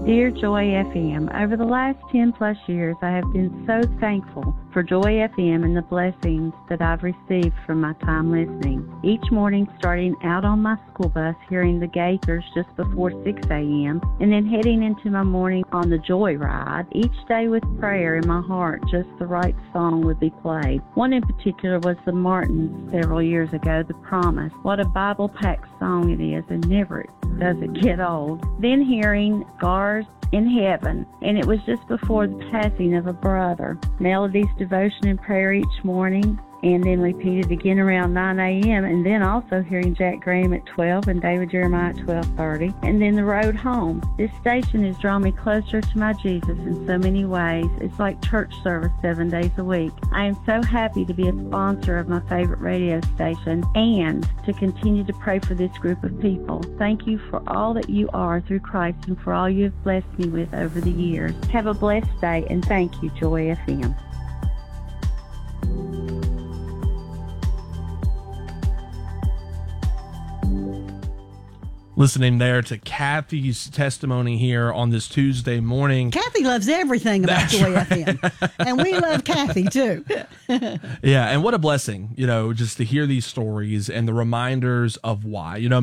Dear Joy FM, over the last 10 plus years, I have been so thankful for Joy FM and the blessings that I've received from my time listening. Each morning, starting out on my school bus, hearing the Gaithers just before 6 a.m., and then heading into my morning on the Joy Ride, each day with prayer in my heart, just the right song would be played. One in particular was the Martins several years ago, The Promise. What a Bible-packed song it is, and never does it get old. Then hearing Scars in Heaven, and it was just before the passing of a brother. Melody's devotion and prayer each morning, and then repeated again around 9 a.m., and then also hearing Jack Graham at 12 and David Jeremiah at 12:30, and then the road home. This station has drawn me closer to my Jesus in so many ways. It's like church service 7 days a week. I am so happy to be a sponsor of my favorite radio station and to continue to pray for this group of people. Thank you for all that you are through Christ and for all you have blessed me with over the years. Have a blessed day, and thank you, Joy FM. Listening there to Kathy's testimony here on this Tuesday morning. Kathy loves everything about Joy FM, and we love Kathy too. Yeah, and what a blessing, just to hear these stories and the reminders of why.